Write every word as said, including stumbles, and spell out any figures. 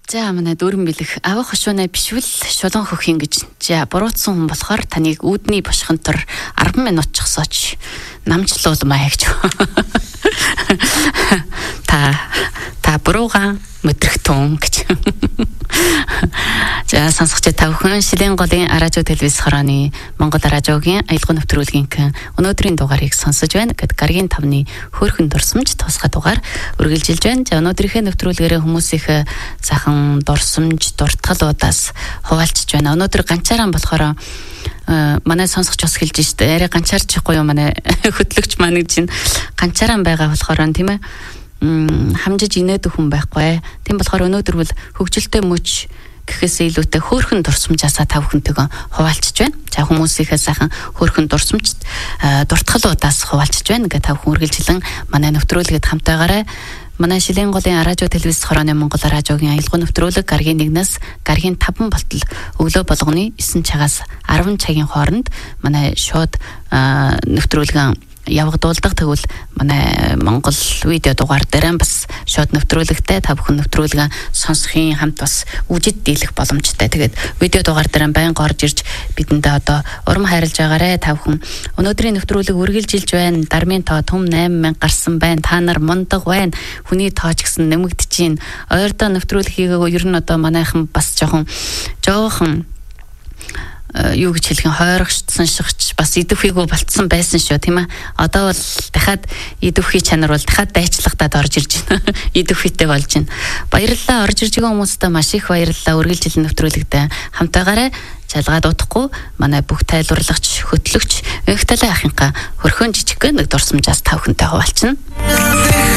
За манай дөрөн бэлэх авах хошуунаа бишвэл шулан хөхийн гэж. За буруутсан хүн болохоор таныг үүдний бошхонтор арван минут чагсаач намжлуулмаа гэж. Та та буруугаан мэдрэгтэн гэж. За сонсогч та бүхэн Шилийн голын радио телевиз хорооны Монгол радиогийн аялал нэвтрүүлгийн өнөөдрийн дугаарыг сонсож байна. Гэт гаргийн тавны хөөрхөн дурсамж тусгай дугаар үргэлжилж байна. За өнөөдрийнхээ нэвтрүүлгээрээ хүмүүсийн сайхан дурсамж дуртгалуудаас хуваалцж байна. Өнөөдөр ганцаараа болохоор манай сонсогч бас хэлж штэ. Арай ганцаарчихгүй юу манай хөтлөгч маань гэж чинь ганцаараа байгаа болохоор тийм ээ. Хамжиж инээдэх хүн байхгүй. Тийм болохоор өнөөдөр бол хөгжилтэй мөч гэхээс илүүтэй хөөрхөн дурсамжаасаа та бүхэнтэйгээ хуваалцж байна. За хүмүүсийнхээ сайхан хөөрхөн дурсамж дуртгалуудаас хуваалцж байна. Ингээ та бүхэн үргэлжлэн манай нэвтрүүлгээд хамтаагаарай. Манай Шилийн голын радио телевиз хорооны Монгол радиогийн аялал нэвтрүүлэг гаргийн нэгнээс гаргийн таван болтол өглөө болгоны нine цагаас ten цагийн хооронд манай шууд нэвтрүүлгэн явагдуулдаг. Тэгвэл манай Монгол видео дугаар дээр бас шууд нэвтрүүлэгтэй та бүхэн нэвтрүүлгээ сонсохын хамт бас үжид дийлэх боломжтой. Тэгээд видео дугаар дээр байнга орж ирж бидэндээ одоо урам хайрлаж байгаарэ та бүхэн. Өнөөдрийн нэвтрүүлэг үргэлжилж байна. Дармын тоо түм eight мянга гарсан байна. Та нар мундаг байна. Хүний тоо ч гэсэн нэмэгдэж байна. Ойрдоо нэвтрүүлэг хийгээгүй ер нь одоо манайхан бас жоохон жоохон юу гэж хэлэх юм хойрогчсон шигч бас идэвхийгөө болцсон байсан шүү тийм ээ. Одоо бол дахиад идэвхий чанар бол дахиад дайчлагтаад орж ирж байна. Идэвхийтэй болж байна. Баярлалаа орж ирж байгаа хүмүүстээ маш их баярлалаа. Үргэлжлэн нэвтрүүлэгтээ хамтаагаарай. Жалгаад удахгүй манай бүх тайлбарлагч хөтлөгч Инхталай ахынхаа хөрхөн жижигхэн нэг дурсамжаас та бүхэнтэй хуваалцна.